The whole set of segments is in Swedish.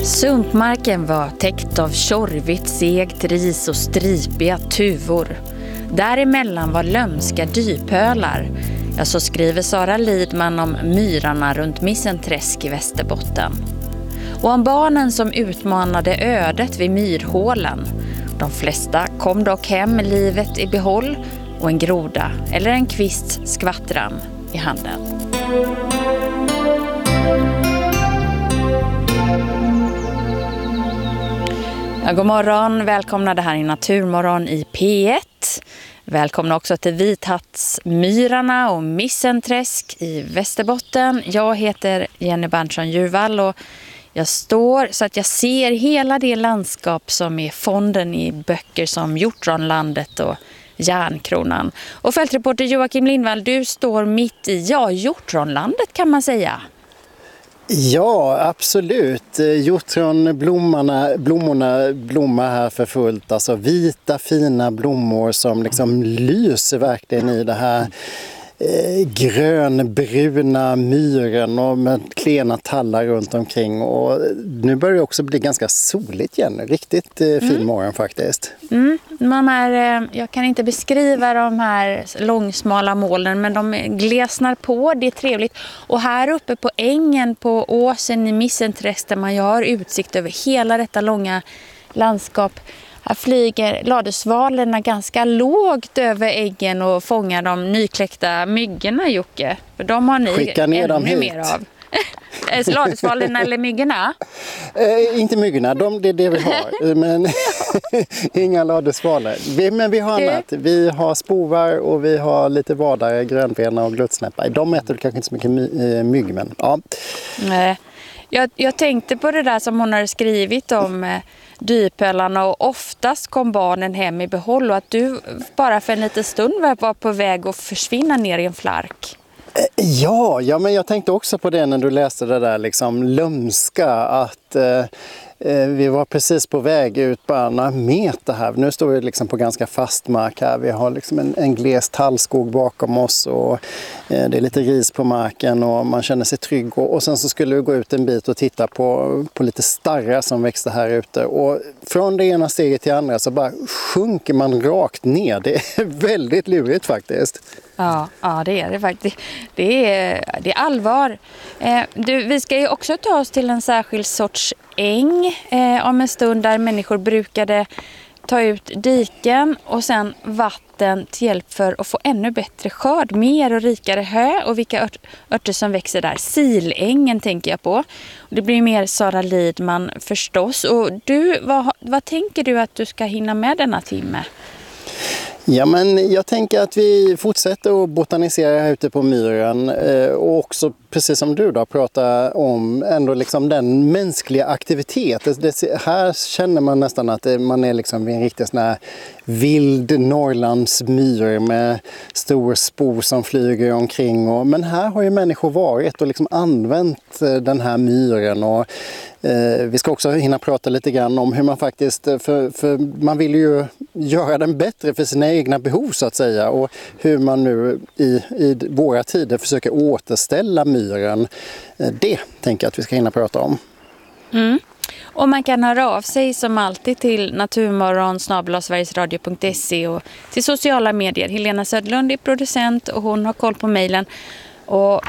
Sumpmarken var täckt av tjorvigt, segt ris och stripiga tuvor. Däremellan var lömska dypölar. Ja, så skriver Sara Lidman om myrarna runt Missenträsk i Västerbotten. Och om barnen som utmanade ödet vid myrhålen. De flesta kom dock hem med livet i behåll och en groda eller en kvist skvattram i handen. Ja, god morgon, välkomna, det här är Naturmorgon i P1. Välkomna också till Vithattsmyrarna och Missenträsk i Västerbotten. Jag heter Jenny Berntsson Djurvall och jag står så att jag ser hela det landskap som är fonden i böcker som Hjortronlandet och Järnkronan. Och fältreporter Joakim Lindvall, du står mitt i Hjortronlandet kan man säga. Ja, absolut. Hjortronblommorna blommar här för fullt. Alltså vita fina blommor som liksom lyser verkligen i det här grönbruna myren och med klena tallar runt omkring. Och nu börjar det också bli ganska soligt igen. Riktigt fin morgon faktiskt. Jag kan inte beskriva de här långsmala molnen, men de glesnar på, det är trevligt. Och här uppe på ängen på åsen i Missenträsk där man har utsikt över hela detta långa landskap. Här flyger ladusvalerna ganska lågt över äggen och fångar de nykläckta myggorna, Jocke. För de har ni skicka ner dem hit. Mer av. Ladusvalerna eller myggorna? Inte myggorna, det är det vi har. Men inga ladusvaler. Men vi har annat. Vi har spovar och vi har lite vadare, grönbena och glutsnäppar. De äter kanske inte så mycket mygg, men ja. Jag tänkte på det där som hon har skrivit om dypölarna, och oftast kom barnen hem i behåll och att du bara för en liten stund var på väg att försvinna ner i en flark. Ja, men jag tänkte också på det när du läste det där liksom lömska, att vi var precis på väg ut bara några meter här. Nu står vi liksom på ganska fast mark här. Vi har liksom en gles tallskog bakom oss och det är lite ris på marken och man känner sig trygg. Och sen så skulle vi gå ut en bit och titta på lite starrar som växte här ute. Och från det ena steget till andra så bara sjunker man rakt ner. Det är väldigt lurigt faktiskt. Ja, det är det faktiskt. Det är allvar. Vi ska ju också ta oss till en särskild sorts äng om en stund där människor brukade ta ut diken och sen vatten till hjälp för att få ännu bättre skörd, mer och rikare hö och vilka örter som växer där. Silängen tänker jag på. Och det blir mer Sara Lidman förstås. Och du, vad tänker du att du ska hinna med denna timme? Ja, men jag tänker att vi fortsätter att botanisera här ute på myren och också precis som du då prata om ändå liksom den mänskliga aktiviteten. Här känner man nästan att man är liksom vid en riktigt sån här vild Norrlandsmyr med stor spor som flyger omkring. Men här har ju människor varit och liksom använt den här myren och vi ska också hinna prata lite grann om hur man faktiskt, för man vill ju göra den bättre för sina egna behov så att säga, och hur man nu i våra tider försöker återställa myren. Det tänker jag att vi ska hinna prata om. Och man kan höra av sig som alltid till naturmorgon@sverigesradio.se och till sociala medier. Helena Södlund är producent och hon har koll på mejlen. Och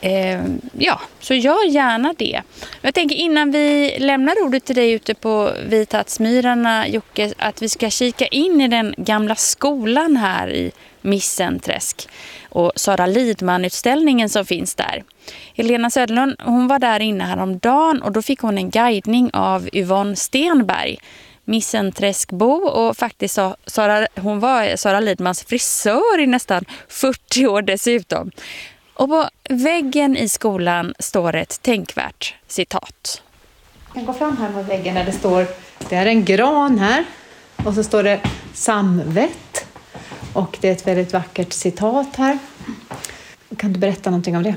så gör gärna det. Jag tänker innan vi lämnar ordet till dig ute på Vithattsmyrarna, Jocke, att vi ska kika in i den gamla skolan här i Missenträsk och Sara Lidman-utställningen som finns där. Helena Södlund, hon var där inne häromdagen och då fick hon en guidning av Yvonne Stenberg, Missenträskbo, och faktiskt hon var Sara Lidmans frisör i nästan 40 år dessutom. Och på väggen i skolan står ett tänkvärt citat. Jag kan gå fram här på väggen där det är en gran här och så står det samvett och det är ett väldigt vackert citat här. Kan du berätta någonting om det?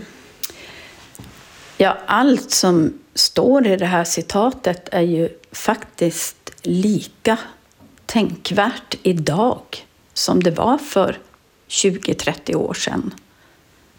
Ja, allt som står i det här citatet är ju faktiskt lika tänkvärt idag som det var för 20-30 år sedan.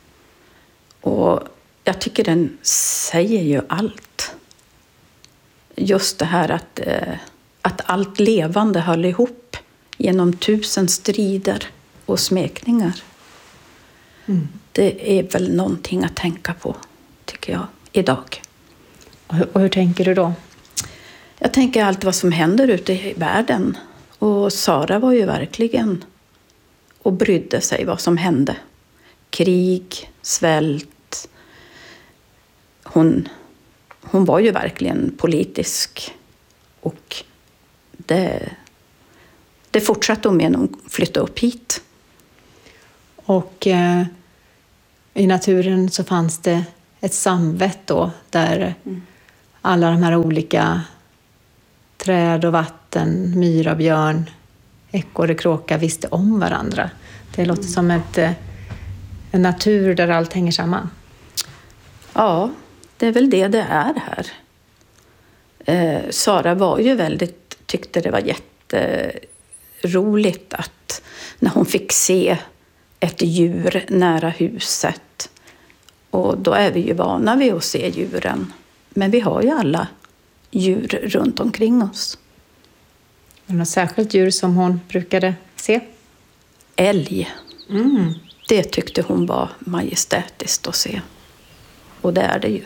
Och jag tycker den säger ju allt. just det här att allt levande höll ihop genom 1000 strider och smekningar. Det är väl någonting att tänka på, tycker jag, idag. Och hur tänker du då? Jag tänker allt vad som händer ute i världen. Och Sara var ju verkligen och brydde sig vad som hände. Krig, svält. Hon var ju verkligen politisk. Och det fortsatte hon med när hon flyttade upp hit. Och i naturen så fanns det ett samvett då där alla de här olika träd och vatten, myra, björn, ekorre, kråka visste om varandra. Det låter som en natur där allt hänger samman. Ja, det är väl det är här. Sara var ju tyckte det var jätteroligt att när hon fick se ett djur nära huset. Och då är vi ju vana vid att se djuren. Men vi har ju alla djur runt omkring oss. Är det något särskilt djur som hon brukade se? Älg. Det tyckte hon var majestätiskt att se. Och det är det ju.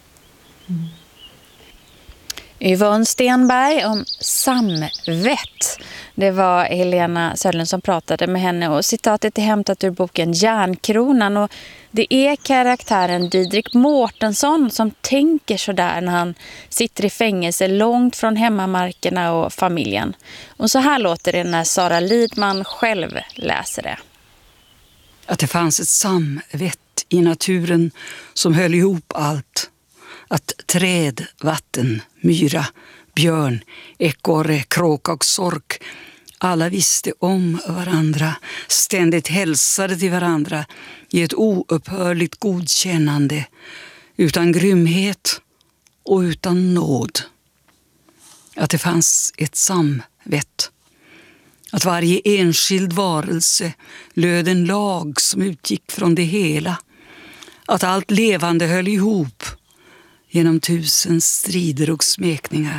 Yvonne Stenberg om samvett. Det var Helena Södlund som pratade med henne och citatet är hämtat ur boken Järnkronan och det är karaktären Didrik Mårtensson som tänker så där när han sitter i fängelse långt från hemmamarkerna och familjen. Och så här låter det när Sara Lidman själv läser det. Att det fanns ett samvett i naturen som höll ihop allt. Att träd, vatten, myra, björn, ekorre, kråka och sork alla visste om varandra, ständigt hälsade till varandra i ett oupphörligt godkännande, utan grymhet och utan nåd. Att det fanns ett samvett. Att varje enskild varelse löd en lag som utgick från det hela. Att allt levande höll ihop genom 1000 strider och smekningar.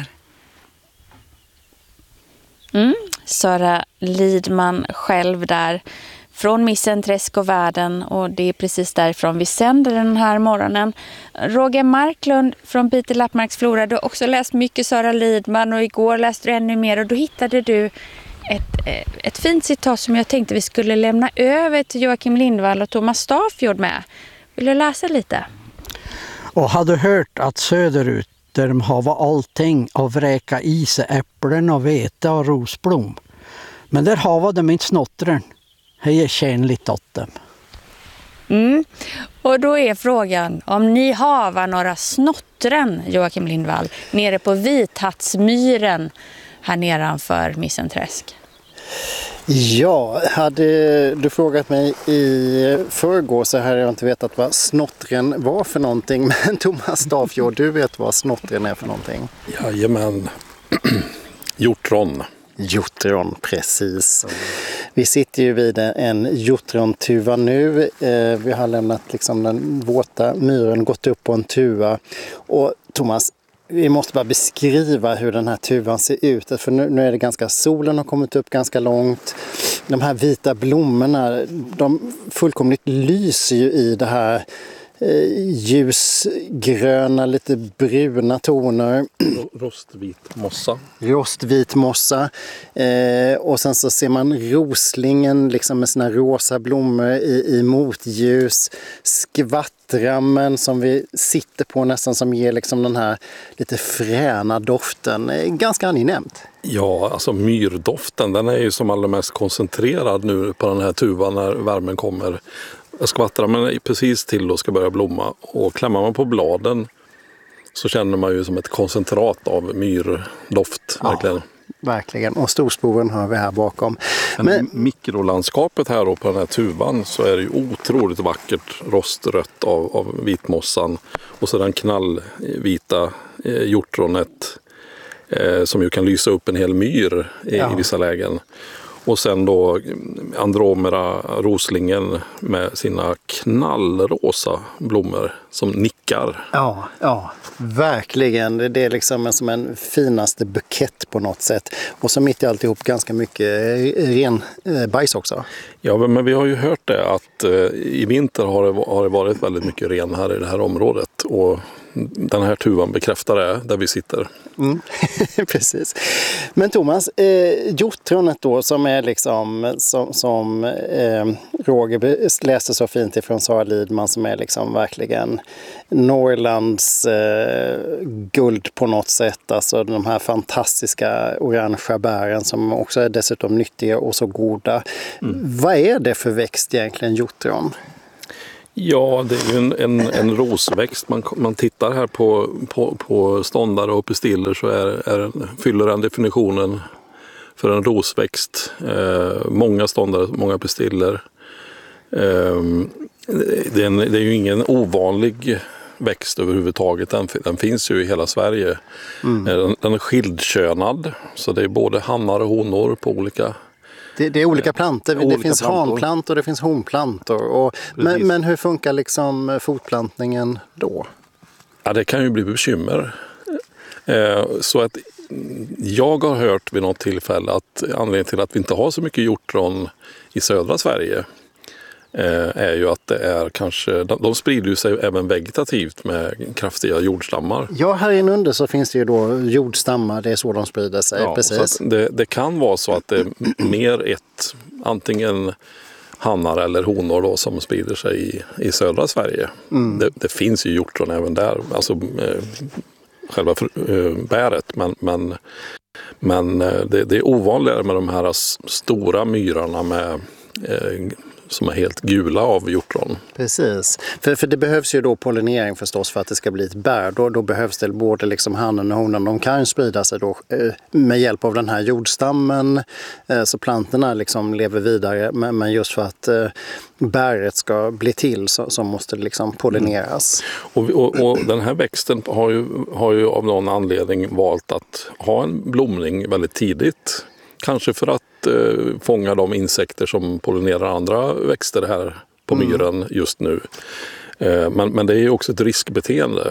Sara Lidman själv där från Missenträsk och världen och det är precis därifrån vi sänder den här morgonen. Roger Marklund från Piteå Lappmarksflora, du har också läst mycket Sara Lidman och igår läste du ännu mer och då hittade du ett fint citat som jag tänkte vi skulle lämna över till Joakim Lindvall och Thomas Stafjord med. Vill du läsa lite? Och hade hört att söderut där de har allting av vräka i sig äpplen och vete och rosblom. Men där har de inte snottren. Det är tjänligt åt dem. Och då är frågan om ni har några snottren, Joakim Lindvall, nere på Vithattsmyren här nedanför Missenträsk. Ja, hade du frågat mig i förrgår så hade jag inte vetat vad snottren var för någonting. Men Thomas Stafjord, du vet vad snottren är för någonting? Jajamän, hjortron. Hjortron, precis. Vi sitter ju vid en hjortrontuva nu. Vi har lämnat liksom den våta myren, gått upp på en tuva. Och Thomas, vi måste bara beskriva hur den här tuvan ser ut. För nu är det ganska, solen har kommit upp ganska långt. De här vita blommorna, de fullkomligt lyser ju i det här ljusgröna, lite bruna toner. Rostvit mossa. Rostvit mossa. Och sen så ser man roslingen liksom med sina rosa blommor i motljus. Skvattrammen som vi sitter på nästan som ger liksom den här lite fräna doften. Ganska angenämt. Ja, alltså myrdoften, den är ju som allra mest koncentrerad nu på den här tuvan när värmen kommer. Skvattrammen är precis till och ska börja blomma och klämmer man på bladen så känner man ju som ett koncentrat av myrdoft. Verkligen. Ja, verkligen. Och storsporen har vi här bakom. Men mikrolandskapet här då på den här tuvan så är det ju otroligt vackert rostrött av vitmossan och så den knallvita hjortronet som ju kan lysa upp en hel myr i vissa lägen. Och sen då Andromeda roslingen med sina knallrosa blommor som nickar. Ja, verkligen. Det är liksom som en finaste bukett på något sätt. Och så mitt i alltihop ganska mycket ren bajs också. Ja, men vi har ju hört det att i vinter har det varit väldigt mycket ren här i det här området. Och den här tuvan bekräftar det där vi sitter. Precis. Men Thomas, hjortronet då som är liksom som Roger läste så fint ifrån Sara Lidman, som är liksom verkligen Norrlands guld på något sätt. Alltså de här fantastiska orangea bären som också är dessutom nyttiga och så goda. Vad är det för växt egentligen, hjortron? Ja, det är ju en rosväxt. Man tittar här på ståndare och pistiller så fyller den definitionen för en rosväxt. Många ståndare, många pistiller. Det är ju ingen ovanlig växt överhuvudtaget. Den finns ju i hela Sverige. Den är skildkönad, så det är både hannar och honor på olika. Det är olika plantor. Det finns hanplantor och det finns honplantor. Men hur funkar liksom fortplantningen då? Ja, det kan ju bli bekymmer. Så att jag har hört vid något tillfälle att anledningen till att vi inte har så mycket hjortron i södra Sverige är ju att det är kanske, de sprider ju sig även vegetativt med kraftiga jordstammar. Ja, här inunder så finns det ju då jordstammar, det är så de sprider sig. Ja, precis. Så det kan vara så att det är mer antingen hannar eller honor då som sprider sig i södra Sverige. Det finns ju hjortron även där, alltså själva bäret, men det är ovanligare med de här stora myrarna med som är helt gula av hjortron. Precis. För det behövs ju då pollinering förstås för att det ska bli ett bär. Då behövs det både liksom hannen och honan. De kan sprida sig då med hjälp av den här jordstammen så plantorna liksom lever vidare. Men just för att bäret ska bli till så måste det liksom pollineras. Och den här växten har ju av någon anledning valt att ha en blomning väldigt tidigt. Kanske för att fånga de insekter som pollinerar andra växter här på myren just nu. Men det är ju också ett riskbeteende.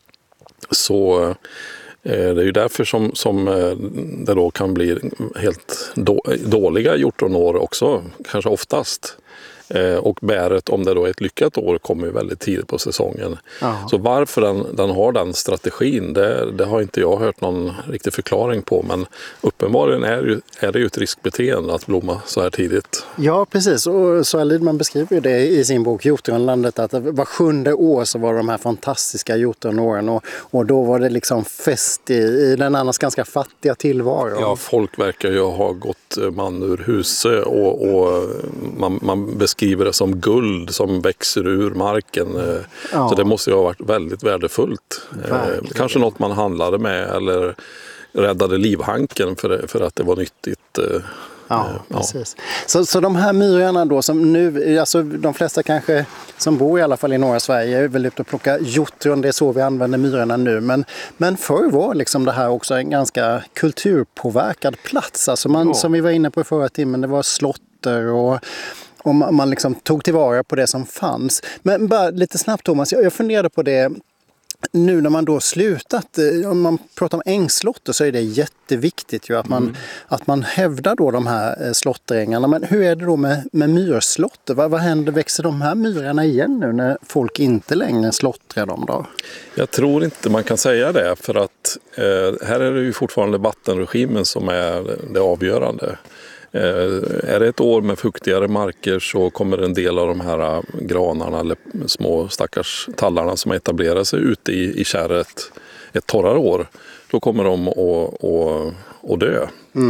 Så det är ju därför som det då kan bli helt dåliga hjortronår också, kanske oftast. Och bäret, om det då är ett lyckat år, kommer ju väldigt tidigt på säsongen. Aha. Så varför den har den strategin, det har inte jag hört någon riktig förklaring på. Men uppenbarligen är det ju ett riskbeteende att blomma så här tidigt. Ja, precis. Och Sara Lidman beskriver ju det i sin bok Hjortronlandet, att var 7:e år så var de här fantastiska hjortronåren. Och då var det liksom fest i den annars ganska fattiga tillvaron. Ja, folk verkar ju ha gått man ur huset och man beskriver det som guld som växer ur marken. Ja. Så det måste ju ha varit väldigt värdefullt. Kanske något man handlade med eller räddade livhanken för att det var nyttigt. Ja, precis. Så de här myrarna då som nu, alltså de flesta kanske som bor i alla fall i norra Sverige är väl ute och plocka hjortron, det är så vi använder myrarna nu. Men förr var liksom det här också en ganska kulturpåverkad plats. Alltså som vi var inne på i förra timmen, det var slotter och man liksom tog tillvara på det som fanns. Men bara lite snabbt Thomas, jag funderade på det nu när man då slutat, om man pratar om ängslotter så är det jätteviktigt ju att man hävdar då de här slotterängarna. Men hur är det då med myrslotter? Vad händer, växer de här myrarna igen nu när folk inte längre slottrar dem då? Jag tror inte man kan säga det, för att här är det ju fortfarande vattenregimen som är det avgörande. Är det ett år med fuktigare marker så kommer en del av de här granarna eller små stackars tallarna som etablerar sig ute i kärret ett torrare år, då kommer de att dö.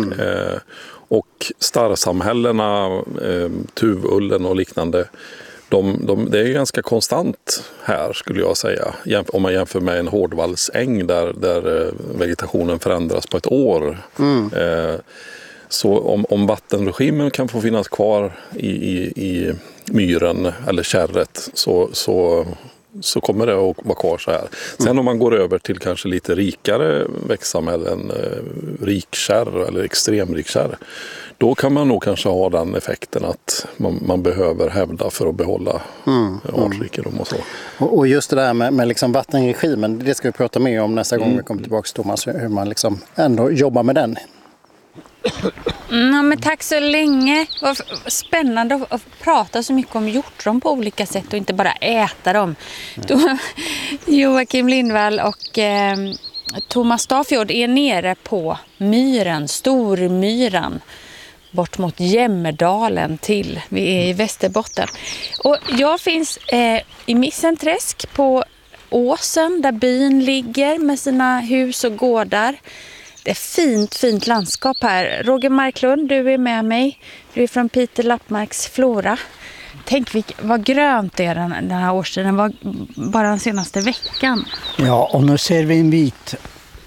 Och starrsamhällena, tuvullen och liknande, det är ganska konstant här skulle jag säga. Om man jämför med en hårdvallsäng där vegetationen förändras på ett år. Så om vattenregimen kan få finnas kvar i myren eller kärret så så kommer det att vara kvar så här. Sen om man går över till kanske lite rikare växtsamhällen, rikkärr eller extremrikkärr, då kan man nog kanske ha den effekten att man behöver hävda för att behålla artrikedom och så. Och just det där med liksom vattenregimen, det ska vi prata mer om nästa gång vi kommer tillbaka, Thomas, hur man liksom ändå jobbar med den. Ja, men tack så länge. Vad spännande att prata så mycket om hjortron på olika sätt och inte bara äta dem. Joakim Lindvall och Thomas Stafjord är nere på myren, Stormyran, bort mot Jämmerdalen till. Vi är i Västerbotten. Och jag finns i Missenträsk på åsen där byn ligger med sina hus och gårdar. Det är fint landskap här. Roger Marklund, du är med mig. Du är från Peter Lappmarks Flora. Tänk vad grönt det är den här årstiden. Var bara den senaste veckan. Ja, och nu ser vi en vit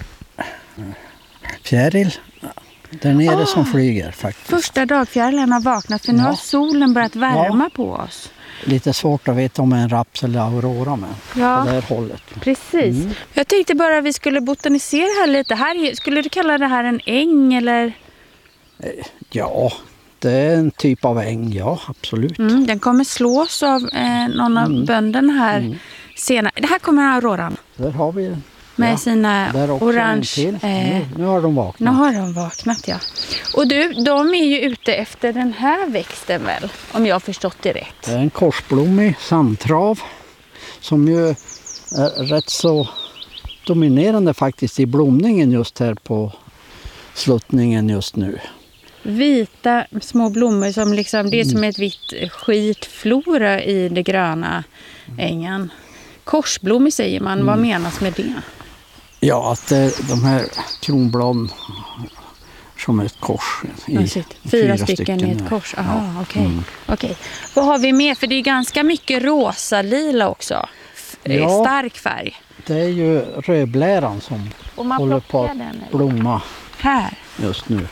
fjäril där nere som flyger faktiskt. Första dagfjärilen har vaknat för nu har solen börjat värma på oss. Lite svårt att veta om en raps eller aurora med på det här hållet. Precis. Jag tänkte bara att vi skulle botanisera här lite. Skulle du kalla det här en äng eller? Ja, det är en typ av äng, ja absolut. Den kommer slås av någon av bönderna här senare. Det här kommer auroran. Där har vi den. Med sina orange... Nu har de vaknat. Nu har de vaknat, ja. Och du, de är ju ute efter den här växten väl, om jag har förstått det rätt. Det är en korsblommig sandtrav som ju är rätt så dominerande faktiskt i blomningen just här på sluttningen just nu. Vita små blommor som liksom, det är som ett vitt skitflora i det gröna ängen. Korsblommor säger man, vad menas med det? Ja, att de här kronbladen som ett kors. Fyra stycken i ett kors. Aha, okej. Vad har vi mer? För det är ganska mycket rosa lila också. Stark färg. Det är ju rödbläran som håller på att blomma här just nu.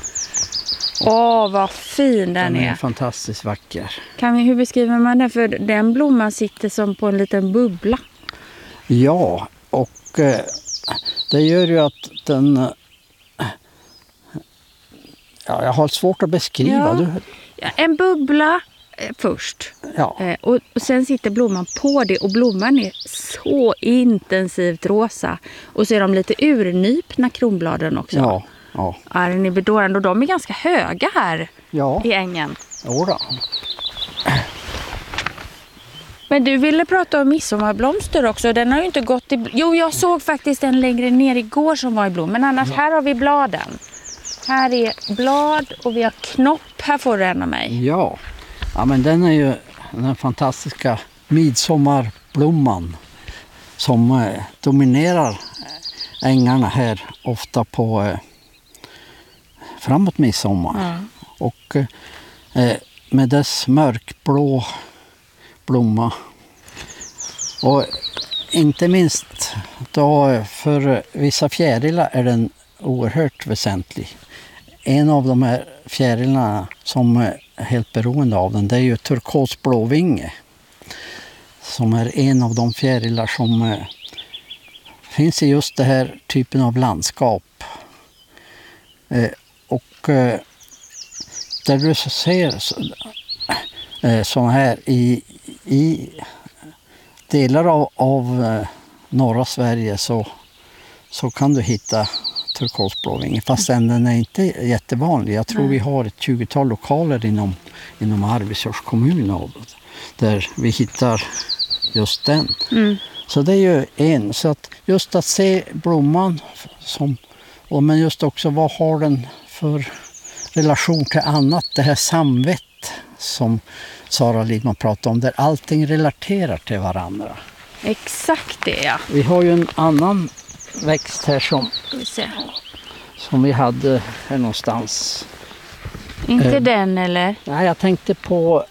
Vad fin den är. Den är fantastiskt vacker. Hur beskriver man den? För den blomman sitter som på en liten bubbla. Ja, och det gör ju att den... Ja, jag har svårt att beskriva. En bubbla först. Ja. Och sen sitter blomman på det. Och blomman är så intensivt rosa. Och så är de lite urnypna kronbladen också. Ja. Den är bedårande. Och de är ganska höga här i ängen. Jodå. Men du ville prata om midsommarblomster också. Den har ju inte gått i... Jo, jag såg faktiskt en längre ner igår som var i blom. Men annars, här har vi bladen. Här är blad och vi har knopp. Här får du en av mig. Ja, men den är ju den fantastiska midsommarblomman som dominerar ängarna här ofta på framåt midsommar. Och med dess mörkblå blomma. Och inte minst då för vissa fjärilar är den oerhört väsentlig. En av de här fjärilarna som är helt beroende av den, det är ju turkosblåvinge. Som är en av de fjärilar som finns i just det här typen av landskap. Och där du ser så här i delar av norra Sverige så kan du hitta turkosblåvinge, fast den är inte jättevanlig. Jag tror vi har ett 20-tal lokaler inom Arvidsjaurs kommun där vi hittar just den. Så det är ju en. Så att just att se blomman men just också vad har den för relation till annat, det här samvett som Sara Lidman pratade om, där allting relaterar till varandra. Exakt det, ja. Vi har ju en annan växt här som vi hade här någonstans. Inte den eller? Nej, jag tänkte på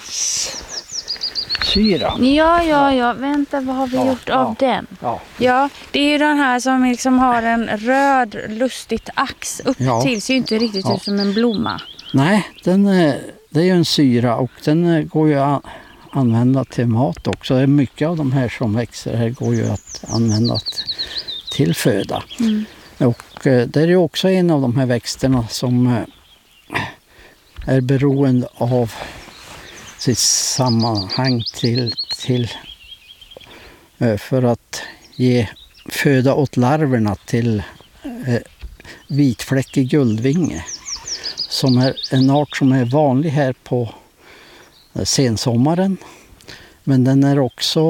ängssyra. Ja. Vänta, vad har vi gjort av den? Ja, det är ju den här som liksom har en röd, lustigt ax upp till. Ser ju inte riktigt ut som en blomma. Nej, det är ju en syra och den går ju använda till mat också. Det är mycket av de här som växer här går ju att använda till föda. Och det är ju också en av de här växterna som är beroende av sitt sammanhang till för att ge föda åt larverna till vitfläckig guldvinge, som är en art som är vanlig här på sensommaren. Men den är också,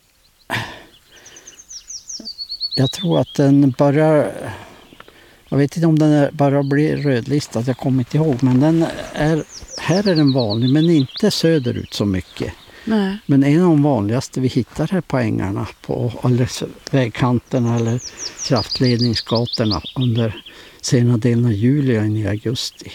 jag tror att den börjar, jag vet inte om den börjar bli rödlistad, jag kommer inte ihåg, men här är den vanlig, men inte söderut så mycket. Nej. Men en av de vanligaste vi hittar här på ängarna, på vägkanterna eller kraftledningsgatorna under sena delen av juli och in i augusti.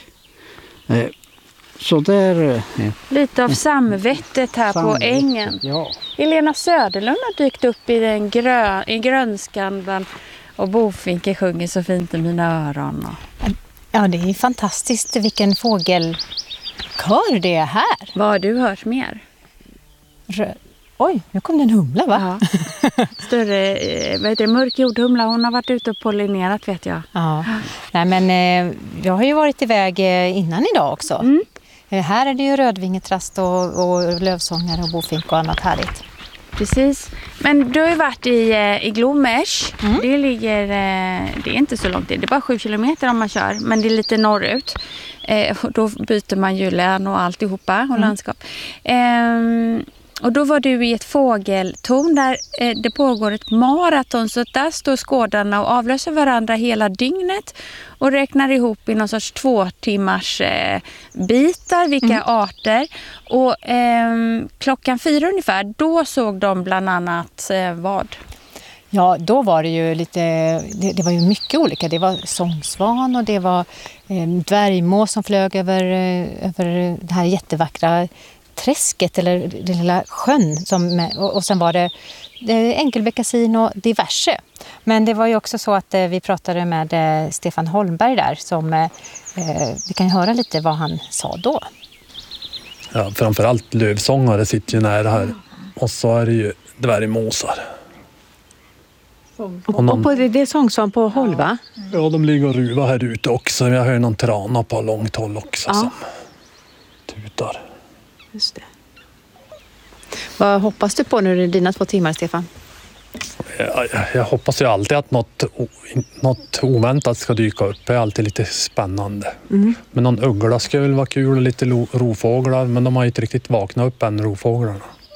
Så där... Lite av samvettet här på ängen. Ja. Helena Söderlund har dykt upp i grönskan och Bofinke sjunger så fint i mina öron. Ja, det är fantastiskt vilken fågelkör det är här. Vad har du hört mer? Oj, nu kom det en humla, va? Ja. Större, mörk jordhumla. Hon har varit ute och pollinerat, vet jag. Ja. Nej, men jag har ju varit iväg innan idag också. Här är det ju rödvingetrast och lövsångare och bofink och annat härligt. Precis. Men du har ju varit i Glomers. Det är inte så långt. Det är bara 7 kilometer om man kör. Men det är lite norrut. Och då byter man ju län och alltihopa och landskap. Och då var du i ett fågeltorn där det pågår ett maraton. Så där står skådarna och avlöser varandra hela dygnet. Och räknar ihop i någon sorts 2 timmars bitar vilka arter. Och klockan 4 ungefär, då såg de bland annat vad? Ja, då var det ju det var ju mycket olika. Det var sångsvan och det var dvärgmås som flög över det här jättevackra träsket eller den lilla sjön och sen var det enkelbeckasin och diverse. Men det var ju också så att vi pratade med Stefan Holmberg där som vi kan höra lite vad han sa då. Ja, framförallt lövsångare sitter ju nära här och så är det ju dvärgmåsar. Och på det är sångsvan på håll, va? Ja, de ligger och ruvar här ute också. Jag hör någon trana på långt håll också som tutar. Just det. Vad hoppas du på nu i dina 2 timmar, Stefan? Jag hoppas ju alltid att något oväntat ska dyka upp. Det är alltid lite spännande. Men någon uggla ska väl vara kul och lite rovfåglar. Men de har ju inte riktigt vaknat upp än, rovfåglarna.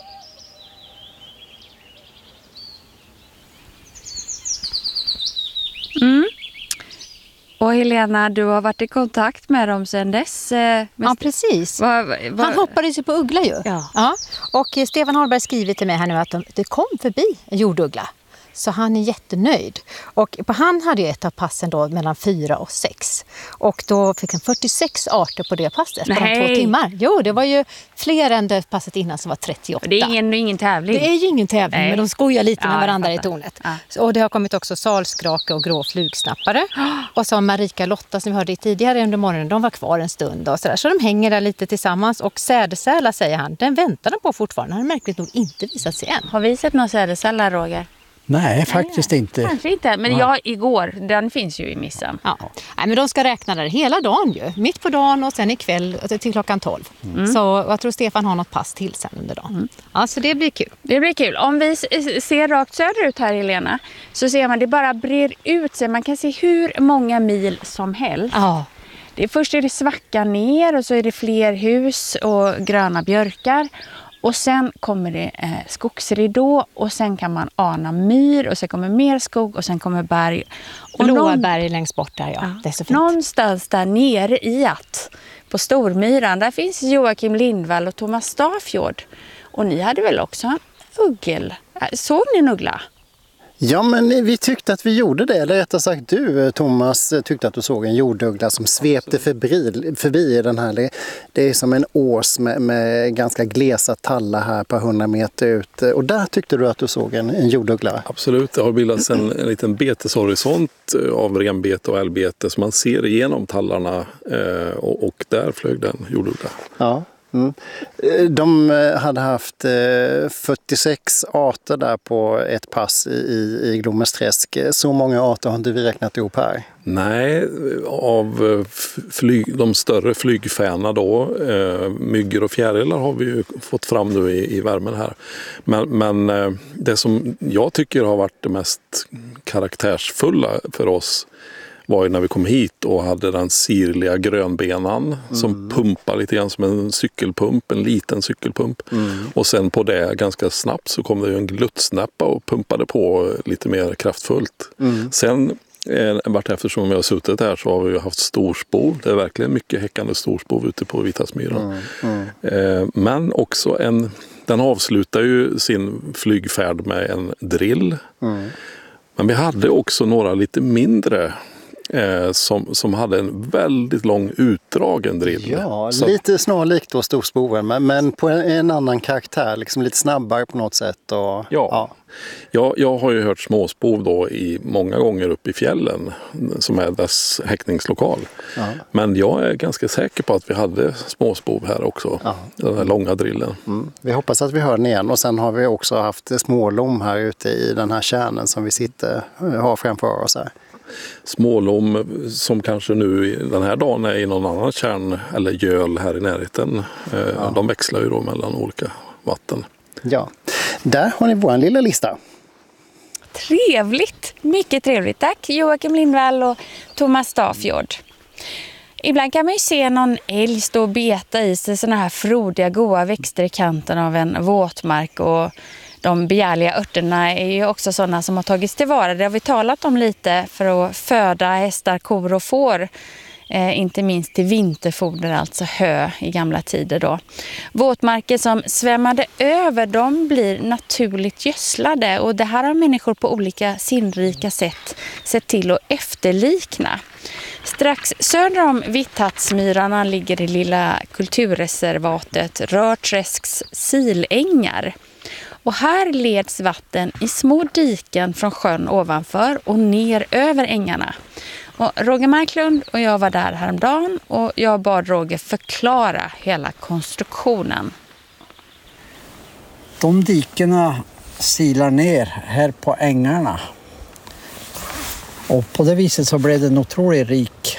Och Helena, du har varit i kontakt med dem sedan dess. Ja, precis. Han hoppades ju på uggla ju. Ja. Och Stefan Holmberg skriver till mig här nu att det kom förbi en jorduggla. Så han är jättenöjd. Och han hade ju ett av passen då mellan 4 och 6. Och då fick han 46 arter på det passet på de 2 timmar. Jo, det var ju fler än det passet innan som var 38. Det är ingen tävling. Det är ju ingen tävling, men de skojar lite med varandra i tornet. Ja. Och det har kommit också salskrake och grå flugsnappare. Och så Marika Lotta som vi hörde tidigare under morgonen, de var kvar en stund och sådär. Så de hänger där lite tillsammans. Och sädesärla, säger han, den väntar de på fortfarande. Han har märkligt nog inte visat sig än. Har vi sett någon sädesärla, Roger? Nej, faktiskt inte. Kanske inte, men igår, den finns ju i missen. Ja. Nej, men de ska räkna där hela dagen ju. Mitt på dagen och sen ikväll till klockan 12. Så jag tror Stefan har något pass till sen under dagen. Ja, så det blir kul. Det blir kul. Om vi ser rakt söderut här, Helena, så ser man det bara brer ut sig. Man kan se hur många mil som helst. Ja. Först är det svacka ner och så är det fler hus och gröna björkar. Och sen kommer det skogsridå och sen kan man ana myr och sen kommer mer skog och sen kommer berg. Och blåa berg längst bort där, ja. Det är så fint. Någonstans där nere på Stormyran, där finns Joakim Lindvall och Thomas Stafjord. Och ni hade väl också en uggel? Såg ni en uggla? Ja, men vi tyckte att vi gjorde det. Eller rättare sagt du, Thomas, tyckte att du såg en jorduggla som svepte förbi den här. Det är som en ås med ganska glesa tallar här på 100 meter ut. Och där tyckte du att du såg en jorduggla? Absolut, det har bildats en liten beteshorisont av renbete och älgbete så man ser igenom tallarna och där flög den jorduggla. Ja. De hade haft 46 arter där på ett pass i Glommersträsk. Så många arter har inte vi räknat ihop här. Nej, av de större flygfäna då, myggor och fjärilar har vi ju fått fram nu i värmen här. Men det som jag tycker har varit det mest karaktärsfulla för oss var ju när vi kom hit och hade den sirliga grönbenan som pumpar lite grann som en cykelpump, en liten cykelpump. Och sen på det ganska snabbt så kom det ju en gluttsnäppa och pumpade på lite mer kraftfullt. Sen vart eftersom vi har suttit här så har vi ju haft storspov. Det är verkligen mycket häckande storspov ute på Vitasmyren. Men också den avslutar ju sin flygfärd med en drill. Men vi hade också några lite mindre som hade en väldigt lång utdragen drill. Ja, lite snarlikt då storspoven men på en annan karaktär, liksom lite snabbare på något sätt. Och, Jag har ju hört småspov då i många gånger upp i fjällen som är dess häckningslokal. Men jag är ganska säker på att vi hade småspov här också, den här långa drillen. Vi hoppas att vi hör den igen och sen har vi också haft smålom här ute i den här kärnen som vi har framför oss här. Smålom som kanske nu den här dagen är i någon annan kärn eller göl här i närheten. De växlar ju då mellan olika vatten. Ja, där har ni vår lilla lista. Trevligt, mycket trevligt. Tack Joakim Lindvall och Thomas Stafjord. Ibland kan man ju se någon älg stå och beta i sig såna här frodiga goda växter i kanten av en våtmark, och de begärliga örterna är ju också sådana som har tagits tillvara. Det har vi talat om lite för att föda hästar, kor och får. Inte minst till vinterfoder, alltså hö i gamla tider då. Våtmarker som svämmade över, de blir naturligt gödslade, och det här har människor på olika sinnrika sätt sett till att efterlikna. Strax söder om Vitasmyrarna ligger det lilla kulturreservatet Rörträsks silängar. Och här leds vatten i små diken från sjön ovanför och ner över ängarna. Och Roger Marklund och jag var där häromdagen och jag bad Roger förklara hela konstruktionen. De dikena silar ner här på ängarna. Och på det viset så blev det en otroligt rik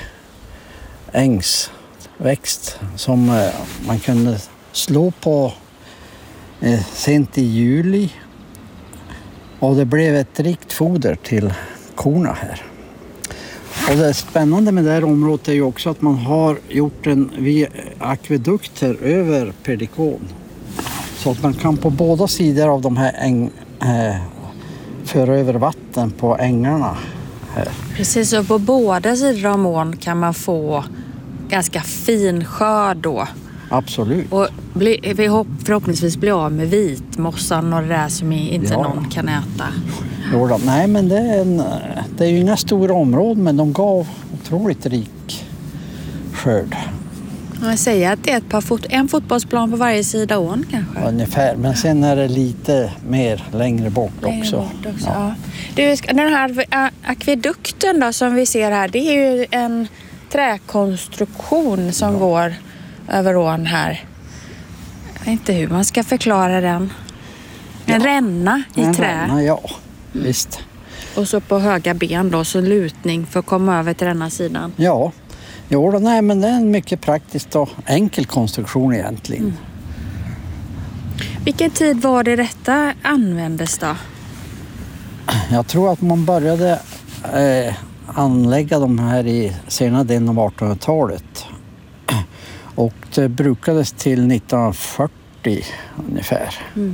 ängsväxt som man kunde slå på sent i juli. Och det blev ett rikt foder till korna här. Och det spännande med det här området är ju också att man har gjort en akvedukter över Perdikon. Så att man kan på båda sidor av de här föra över vatten på ängarna här. Precis, och på båda sidor av ån kan man få ganska fin skörd då. Absolut. Och förhoppningsvis bli av med vitmossan och det där som inte någon kan äta. Jo, nej, men det är ju inga stora områden, men de gav otroligt rik skörd. Jag säger att det är en fotbollsplan på varje sida ån kanske. Ungefär, men sen är det lite mer längre bort också. Ja. Den här akvedukten då, som vi ser här, det är ju en träkonstruktion som går över ån här. Jag vet inte hur man ska förklara den. En ränna i trä. Ränna, ja. Visst. Och så på höga ben då, så lutning för att komma över till denna sidan. Ja, nej, men det är en mycket praktisk och enkel konstruktion egentligen. Vilken tid var det detta användes då? Jag tror att man började anlägga de här i senare delen av 1800-talet. Och det brukades till 1940 ungefär.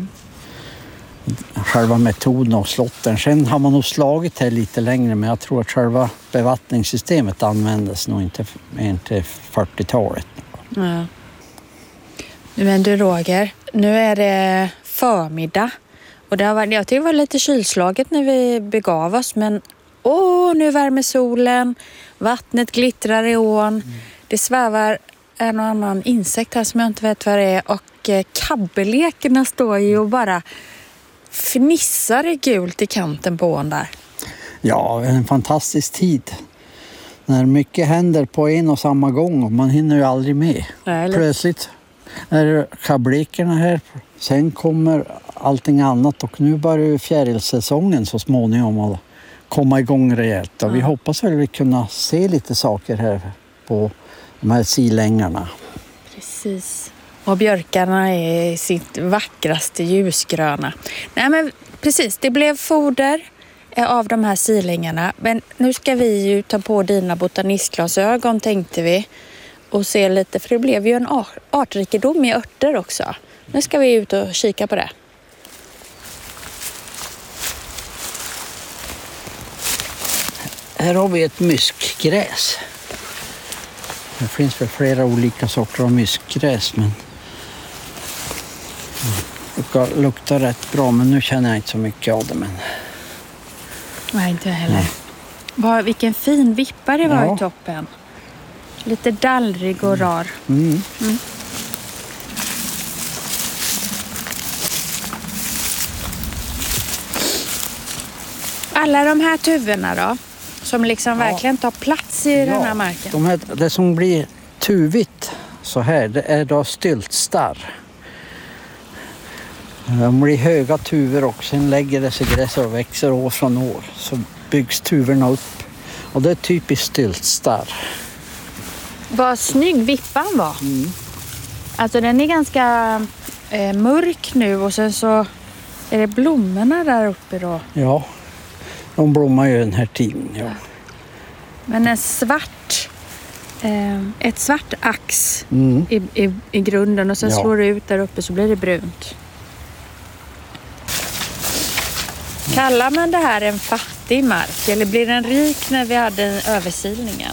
Själva metoden och slotten. Sen har man nog slagit här lite längre, men jag tror att själva bevattningssystemet användes nog inte 40-talet. Ja. Men du Roger, nu är det förmiddag och jag tyckte det var lite kylslaget när vi begav oss, men nu värmer solen, vattnet glittrar i ån, det svävar en och annan insekt här som jag inte vet vad det är, och kabbelekerna står ju och bara fnissar i gult i kanten på ån där. Ja, en fantastisk tid. När mycket händer på en och samma gång och man hinner ju aldrig med. Nej, Plötsligt är kablikerna här. Sen kommer allting annat och nu börjar ju fjärilsäsongen så småningom att komma igång rejält. Och vi hoppas väl att vi kunna se lite saker här på de här silängarna. Precis. Och björkarna är i sitt vackraste ljusgröna. Nej men precis, det blev foder av de här silängarna. Men nu ska vi ju ta på dina botanistglasögon tänkte vi. Och se lite, för det blev ju en artrikedom i örter också. Nu ska vi ut och kika på det. Här har vi ett myskgräs. Det finns väl flera olika sorter av myskgräs, men det luktar rätt bra, men nu känner jag inte så mycket av det. Men... Nej, inte jag heller. Vilken fin vippa det var i toppen. Lite dallrig och rar. Alla de här tuvorna då? Som liksom verkligen tar plats i den här marken. Det som blir tuvigt så här, det är då styltstarr. De blir höga tuvor och sen lägger det sig gräs och växer år från år. Så byggs tuvorna upp. Och det är typiskt styltstarr. Vad snygg vippan var. Alltså den är ganska mörk nu och sen så är det blommorna där uppe då. Ja, de blommar ju den här tiden. Ja. Men ett svart ax i grunden och sen slår det ut där uppe så blir det brunt. Kallar man det här en fattig mark eller blir den rik när vi hade översilningen?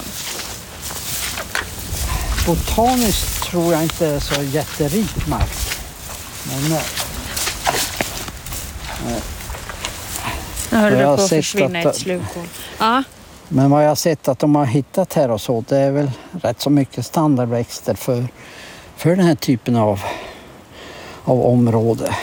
Botaniskt tror jag inte är så jätterik mark. Men nu höll du på att försvinna i ett slukhål. Ja. Men vad jag har sett att de har hittat här och så, det är väl rätt så mycket standardväxter för den här typen av område.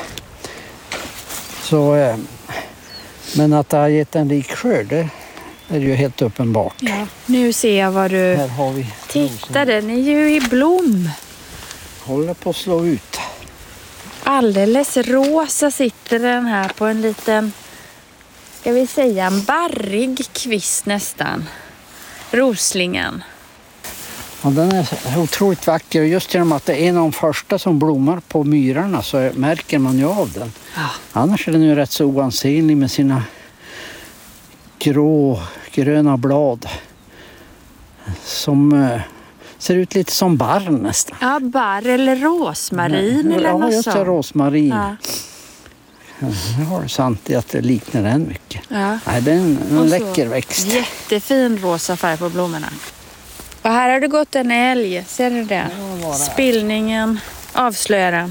Så, men att det har gett en rik skörd, det är ju helt uppenbart. Ja, nu ser jag vad du... Här har vi titta, den är ju i blom. Håller på att slå ut. Alldeles rosa sitter den här på en liten, ska vi säga en barrig kvist nästan. Roslingen. Ja, den är otroligt vacker och just genom att det är en av de första som blommar på myrarna så märker man ju av den. Ja. Annars är den ju rätt så oansenlig med sina gröna blad som ser ut lite som barr nästan. Ja, barr eller rosmarin eller något sånt. Ja, just det, rosmarin. Ja. Nu har du sant i att det liknar den mycket. Ja. Nej, det är en läcker växt. Jättefin rosa färg på blommorna. Och här har det gått en älg, ser du det? Spillningen avslöjar den.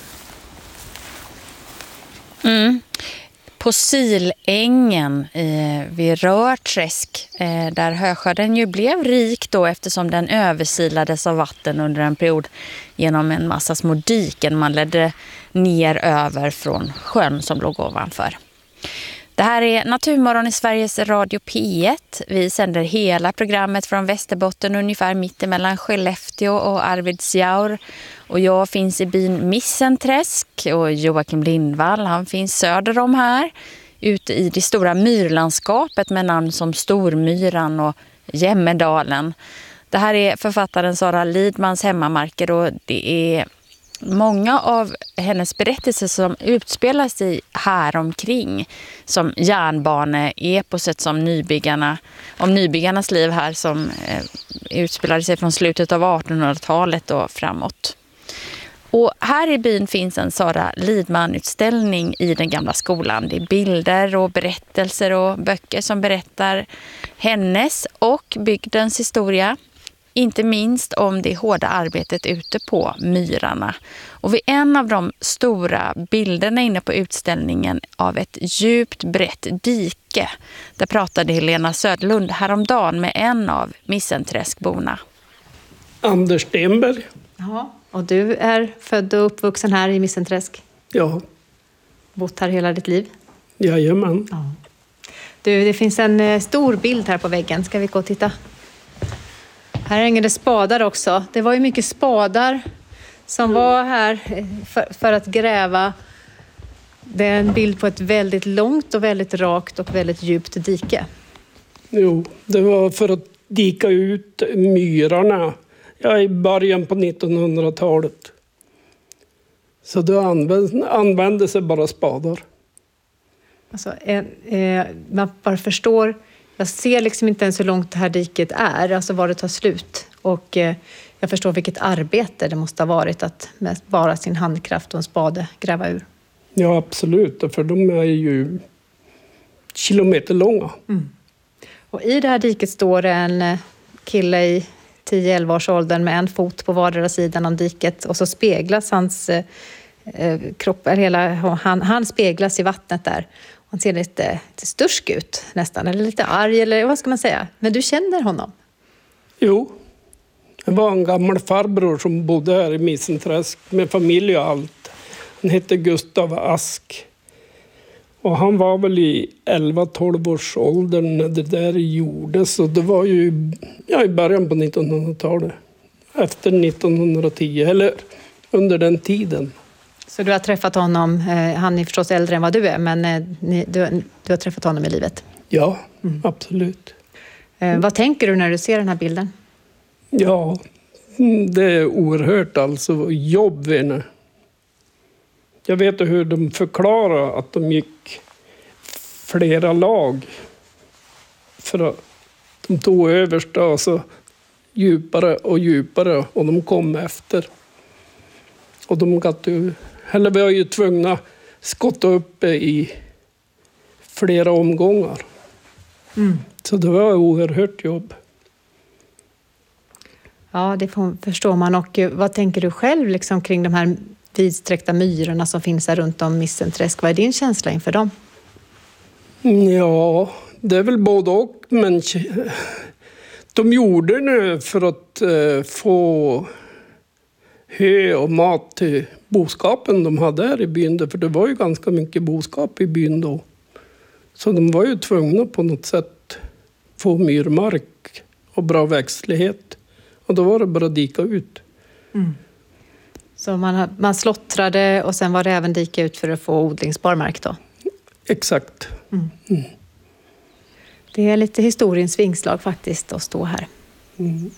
På silängen vid Rörträsk där höskörden ju blev rik då eftersom den översilades av vatten under en period genom en massa små diken man ledde ner över från sjön som låg ovanför. Det här är Naturmorgon i Sveriges Radio P1. Vi sänder hela programmet från Västerbotten ungefär mitt emellan Skellefteå och Arvidsjaur. Och jag finns i byn Missenträsk och Joakim Lindvall han finns söder om här. Ute i det stora myrlandskapet med namn som Stormyran och Jämmerdalen. Det här är författaren Sara Lidmans hemmamarker och det är många av hennes berättelser som utspelar sig här omkring som järnbane-eposet som nybyggarnas liv här som utspelade sig från slutet av 1800-talet och framåt. Och här i byn finns en Sara Lidman-utställning i den gamla skolan. Det är bilder och berättelser och böcker som berättar hennes och bygdens historia. Inte minst om det hårda arbetet ute på myrarna. Och vid en av de stora bilderna inne på utställningen av ett djupt brett dike. Där pratade Helena Södlund häromdagen med en av Missenträskborna. Anders Stenberg. Ja, och du är född och uppvuxen här i Missenträsk? Ja. Bott här hela ditt liv? Jajamän. Ja. Du, det finns en stor bild här på väggen. Ska vi gå och titta? Här hänger det spadar också. Det var ju mycket spadar som var här för att gräva. Det är en bild på ett väldigt långt och väldigt rakt och väldigt djupt dike. Jo, det var för att dika ut myrarna i början på 1900-talet. Så då använde sig bara spadar. Alltså, man bara förstår, jag ser liksom inte ens hur långt det här diket är, alltså var det tar slut. Och jag förstår vilket arbete det måste ha varit att med bara sin handkraft och en spade gräva ur. Ja, absolut. För de är ju kilometerlånga. Mm. Och i det här diket står en kille i 10-11 års åldern med en fot på vardera sidan av diket. Och så speglas hans kropp, han speglas i vattnet där. Han ser lite stursk ut nästan, eller lite arg, eller vad ska man säga. Men du känner honom? Jo, det var en gammal farbror som bodde här i Missenträsk med familj och allt. Han hette Gustav Ask. Och han var väl i 11-12 års ålder när det där gjordes. Och det var ju i början på 1900-talet. Efter 1910, eller under den tiden. Så du har träffat honom, han är förstås äldre än vad du är, men du har träffat honom i livet? Ja, absolut. Vad tänker du när du ser den här bilden? Ja, det är oerhört alltså jobbigt. Jag vet hur de förklarar att de gick flera lag. För att de tog översta och så djupare och djupare och de kom efter. Och de var ju tvungna att skotta upp i flera omgångar. Mm. Så det var oerhört jobb. Ja, det förstår man. Och vad tänker du själv liksom kring de här vidsträckta myrorna som finns här runt om Missenträsk? Vad är din känsla inför dem? Ja, det är väl både och. Men de gjorde det för att få hö och mat till boskapen de hade här i byn. För det var ju ganska mycket boskap i byn då. Så de var ju tvungna på något sätt få myrmark och bra växtlighet. Och då var det bara att dika ut. Mm. Så man slottrade och sen var det även dika ut för att få odlingsbar mark då? Exakt. Mm. Mm. Det är lite historiens vingslag faktiskt att stå här. Mm.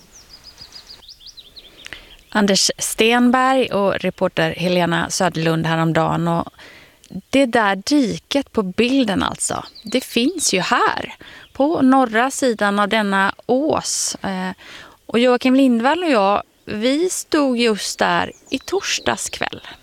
Anders Stenberg och reporter Helena Söderlund häromdagen. Och det där diket på bilden alltså, det finns ju här på norra sidan av denna ås. Och Joakim Lindvall och jag, vi stod just där i torsdags kväll.